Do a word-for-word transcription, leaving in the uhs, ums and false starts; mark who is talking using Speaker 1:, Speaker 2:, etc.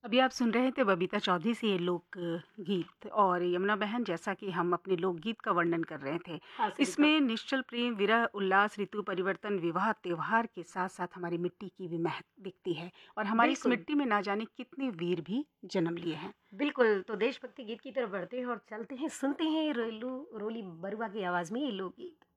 Speaker 1: अभी आप सुन रहे थे बबीता चौधरी से ये लोक गीत और यमुना बहन, जैसा कि हम अपने लोकगीत का वर्णन कर रहे थे।
Speaker 2: हाँ, सरिता।
Speaker 1: इसमें निश्चल प्रेम, विरह, उल्लास, ऋतु परिवर्तन, विवाह, त्योहार के साथ-साथ हमारी मिट्टी की भी महक दिखती है और हमारी इस
Speaker 2: बिल्कुल,
Speaker 1: मिट्टी में ना जाने कितने वीर भी जन्म लिए हैं।
Speaker 2: बिल्कुल, तो देशभक्ति गीत की तरफ बढ़ते हैं और चलते हैं, सुनते हैं रेलू रोली बरुआ की आवाज़ में ये लोकगीत।